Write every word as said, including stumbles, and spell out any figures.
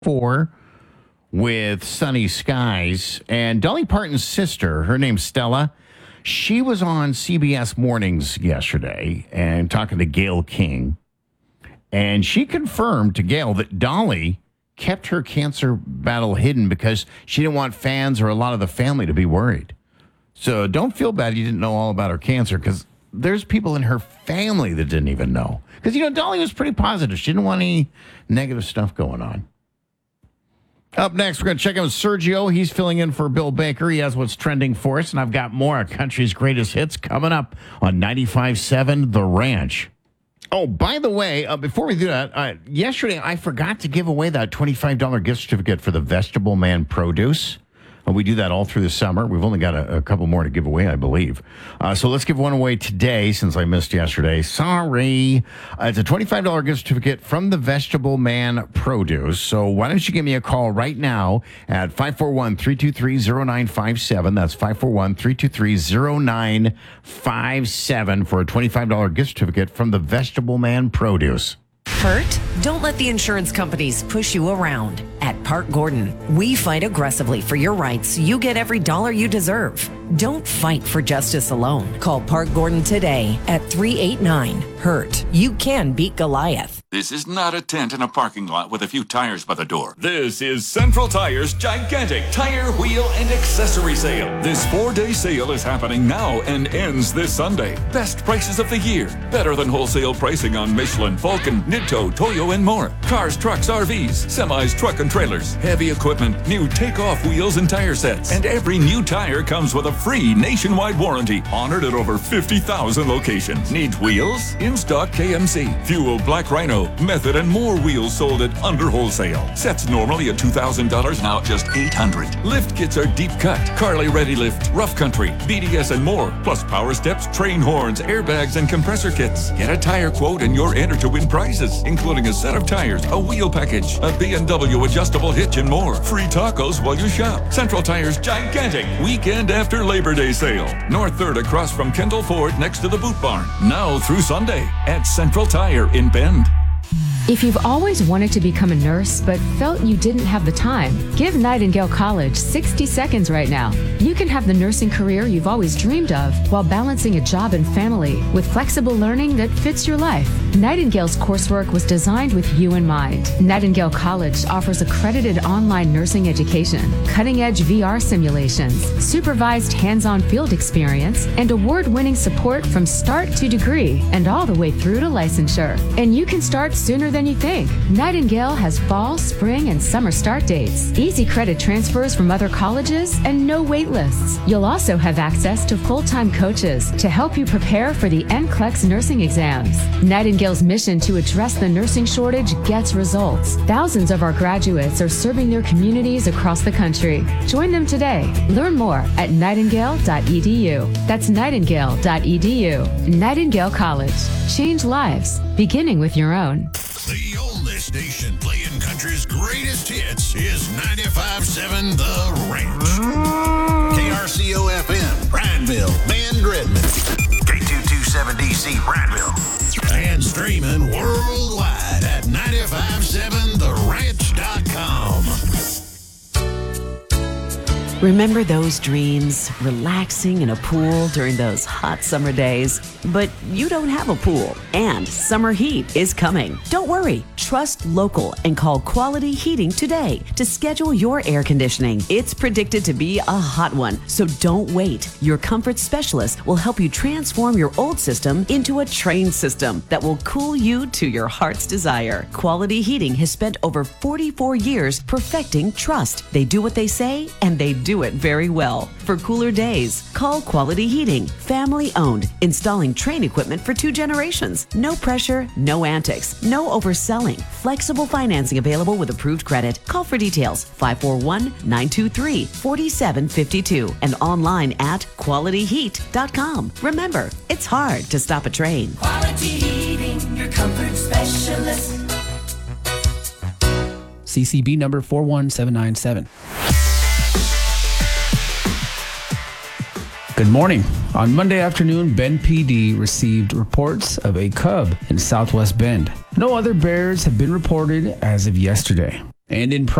four with sunny skies. And Dolly Parton's sister, her name's Stella, she was on C B S Mornings yesterday and talking to Gayle King. And she confirmed to Gayle that Dolly kept her cancer battle hidden because she didn't want fans or a lot of the family to be worried. So don't feel bad you didn't know all about her cancer, because there's people in her family that didn't even know. Because, you know, Dolly was pretty positive. She didn't want any negative stuff going on. Up next, we're going to check out Sergio. He's filling in for Bill Baker. He has what's trending for us, and I've got more of country's greatest hits coming up on ninety-five seven The Ranch. Oh, by the way, uh, before we do that, uh, yesterday I forgot to give away that twenty-five dollars gift certificate for the Vegetable Man Produce. Uh, we do that all through the summer. We've only got a, a couple more to give away, I believe. Uh, so let's give one away today since I missed yesterday. Sorry. Uh, it's a twenty-five dollars gift certificate from the Vegetable Man Produce. So why don't you give me a call right now at five four one, three two three, zero nine five seven. That's five four one, three two three, zero nine five seven for a twenty-five dollars gift certificate from the Vegetable Man Produce. Hurt? Don't let the insurance companies push you around. At Park Gordon, we fight aggressively for your rights so you get every dollar you deserve. Don't fight for justice alone. Call Park Gordon today at three eight nine, hurt. You can beat Goliath. This is not a tent in a parking lot with a few tires by the door. This is Central Tire's gigantic tire, wheel, and accessory sale. This four-day sale is happening now and ends this Sunday. Best prices of the year. Better than wholesale pricing on Michelin, Vulcan, Nitto, Toyo, and more. Cars, trucks, R Vs, semis, truck and trailers, heavy equipment, new take-off wheels and tire sets. And every new tire comes with a free nationwide warranty, honored at over fifty thousand locations. Needs wheels? In stock K M C, Fuel, Black Rhino, Method, and more wheels sold at under wholesale. Sets normally at two thousand dollars, now just eight hundred dollars. Lift kits are deep cut, Carly Ready Lift, Rough Country, B D S, and more. Plus power steps, train horns, airbags, and compressor kits. Get a tire quote and you're entered to win prizes, including a set of tires, a wheel package, a B M W adjustable hitch, and more. Free tacos while you shop. Central Tire's gigantic weekend after Labor Day sale. North third across from Kendall Ford next to the Boot Barn. Now through Sunday at Central Tire in Bend. If you've always wanted to become a nurse but felt you didn't have the time, give Nightingale College sixty seconds right now. You can have the nursing career you've always dreamed of while balancing a job and family with flexible learning that fits your life. Nightingale's coursework was designed with you in mind. Nightingale College offers accredited online nursing education, cutting-edge V R simulations, supervised hands-on field experience, and award-winning support from start to degree and all the way through to licensure. And you can start sooner than you think. Nightingale has fall, spring, and summer start dates, easy credit transfers from other colleges, and no wait lists. You'll also have access to full-time coaches to help you prepare for the N C L E X nursing exams. Nightingale's mission to address the nursing shortage gets results. Thousands of our graduates are serving their communities across the country. Join them today. Learn more at nightingale dot e d u. That's nightingale dot e d u. Nightingale College. Change lives, beginning with your own. The oldest station playing country's greatest hits is ninety-five seven The Ranch. K R C O F M, Prineville, Bend, Redmond. K two twenty-seven D C, Prineville. And streaming worldwide at nine five seven the ranch dot com. Remember those dreams, relaxing in a pool during those hot summer days? But you don't have a pool, and summer heat is coming. Don't worry. Trust local and call Quality Heating today to schedule your air conditioning. It's predicted to be a hot one, so don't wait. Your comfort specialist will help you transform your old system into a trained system that will cool you to your heart's desire. Quality Heating has spent over forty-four years perfecting trust. They do what they say, and they do it very well. For cooler days, call Quality Heating. Family owned, installing train equipment for two generations. No pressure, no antics, no overselling. Flexible financing available with approved credit. Call for details five four one, nine two three, four seven five two and online at quality heat dot com. Remember, it's hard to stop a train. Quality Heating, your comfort specialist. C C B number four one seven nine seven. Good morning. On Monday afternoon, Bend P D received reports of a cub in Southwest Bend. No other bears have been reported as of yesterday. And in